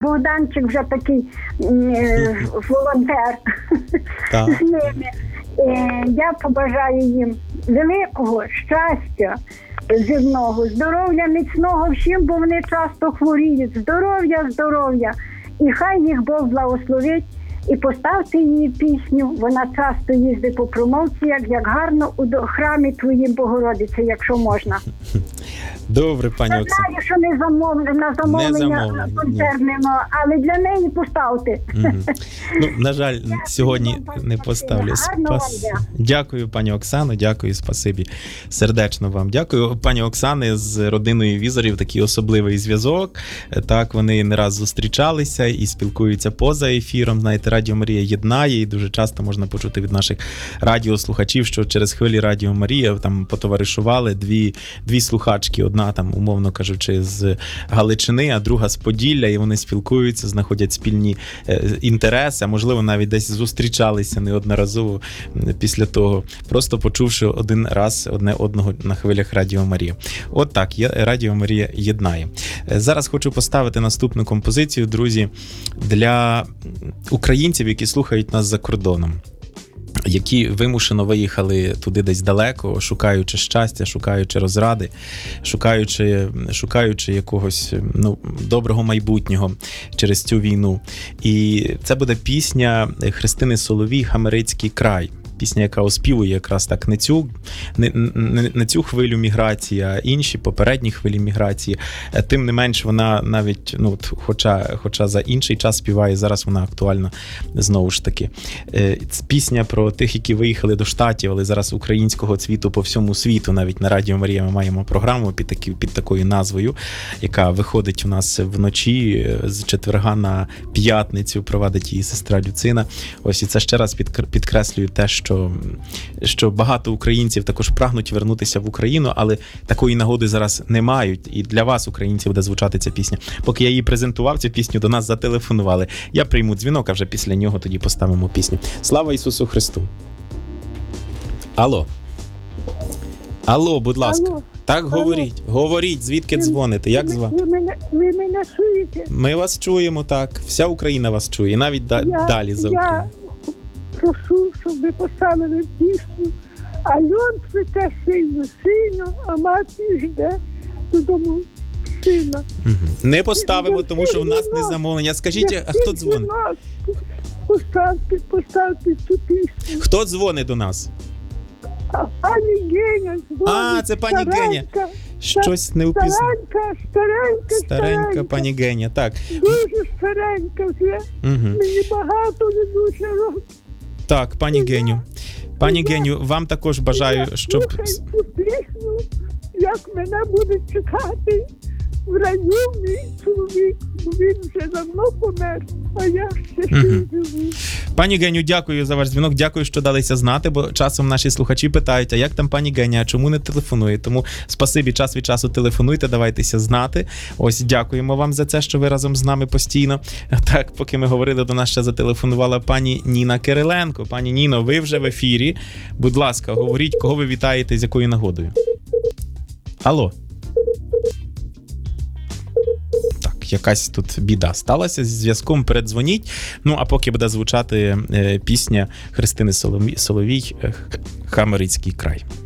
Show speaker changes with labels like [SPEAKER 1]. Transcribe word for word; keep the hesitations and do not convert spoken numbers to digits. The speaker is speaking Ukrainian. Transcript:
[SPEAKER 1] Богданчик вже такий е, волонтер з ними. Е, я побажаю їм великого щастя земного, здоров'я міцного всім, бо вони часто хворіють. Здоров'я, здоров'я. І хай їх Бог благословить. І поставте її пісню, вона часто їздить по промовціях, як гарно у храмі Твоїм Богородиці, якщо можна.
[SPEAKER 2] Добре, пані
[SPEAKER 1] Я
[SPEAKER 2] Оксано.
[SPEAKER 1] знаю, що не замовлено, на замовлення концертнемо, але для неї поставте.
[SPEAKER 2] Угу. Ну, на жаль, сьогодні не поставлю. Спас... Дякую, пані Оксано, дякую, спасибі. Сердечно вам дякую. Пані Оксани з родиною Візорів такий особливий зв'язок. Так, вони не раз зустрічалися і спілкуються поза ефіром. Знаєте, Радіо Марія єднає, і дуже часто можна почути від наших радіослухачів, що через хвилі Радіо Марія там потоваришували дві, дві слухачки. Одна там, умовно кажучи, з Галичини, а друга з Поділля, і вони спілкуються, знаходять спільні е, інтереси, а можливо навіть десь зустрічалися неодноразово після того, просто почувши один раз одне одного на хвилях Радіо Марія. От так, Радіо Марія єднає. Зараз хочу поставити наступну композицію, друзі, для українців, які слухають нас за кордоном, які вимушено виїхали туди десь далеко, шукаючи щастя, шукаючи розради, шукаючи, шукаючи якогось, ну, доброго майбутнього через цю війну. І це буде пісня Христини Соловій «Хамерицький край». Пісня, яка оспівує якраз так не цю, не, не, не цю хвилю міграції, а інші попередні хвилі міграції. Тим не менш, вона навіть, ну, хоча, хоча за інший час співає, зараз вона актуальна знову ж таки. Це пісня про тих, які виїхали до Штатів, але зараз українського цвіту по всьому світу. Навіть на Радіо Марія ми маємо програму під, такі, під такою назвою, яка виходить у нас вночі з четверга на п'ятницю, провадить її сестра Люцина. Ось, і це ще раз підкреслює те, що Що, що багато українців також прагнуть вернутися в Україну, але такої нагоди зараз не мають. І для вас, українців, буде звучати ця пісня. Поки я її презентував, цю пісню, до нас зателефонували. Я прийму дзвінок, а вже після нього тоді поставимо пісню. Слава Ісусу Христу! Алло. Алло, будь ласка. Алло. Так, Алло. говоріть. Говоріть, звідки ви, дзвоните, як звати?
[SPEAKER 1] Ви мене, ви мене чуєте?
[SPEAKER 2] Ми вас чуємо, так. Вся Україна вас чує, навіть да, я, далі за Україну. Я...
[SPEAKER 1] Прошу, щоб ви поставили пісню. Альон цвіте сильно, сильно, а мати жде додому сильно.
[SPEAKER 2] Угу. Не поставимо, тому що в нас не замовлення. Скажіть, а хто дзвонить?
[SPEAKER 1] Поставте, поставте цю пісню.
[SPEAKER 2] Хто дзвонить до нас?
[SPEAKER 1] А пані Геня дзвонить.
[SPEAKER 2] А, це пані
[SPEAKER 1] старенька,
[SPEAKER 2] Геня. Щось не впізнав.
[SPEAKER 1] Старенька, старенька,
[SPEAKER 2] Старенька пані Геня, так.
[SPEAKER 1] Дуже старенька вже. Угу. Мені багато не дуже років.
[SPEAKER 2] Так, пані Геню. Пані Геню, вам також бажаю, щоб...
[SPEAKER 1] Слухай цю пісню, як мене буде чекати в раю мій чоловік, бо він вже давно помер, а я ще ще живу.
[SPEAKER 2] Пані Геню, дякую за ваш дзвінок, дякую, що далися знати, бо часом наші слухачі питають, а як там пані Геня, а чому не телефонує? Тому спасибі, час від часу телефонуйте, давайтеся знати. Ось, дякуємо вам за це, що ви разом з нами постійно. Так, поки ми говорили, до нас ще зателефонувала пані Ніна Кириленко. Пані Ніно, ви вже в ефірі. Будь ласка, говоріть, кого ви вітаєте, з якою нагодою? Алло. Якась тут біда сталася зі зв'язком, передзвоніть. Ну, а поки буде звучати е, пісня Христини Соловій «Хамерицький край».